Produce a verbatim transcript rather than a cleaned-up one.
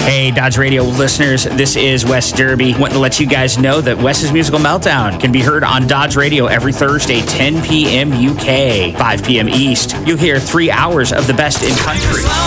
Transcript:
Hey, Dodge Radio listeners, this is Wes Derby. Want to let you guys know that Wes's Musical Meltdown can be heard on Dodge Radio every Thursday, ten p.m. U K, five p.m. East. You'll hear three hours of the best in country.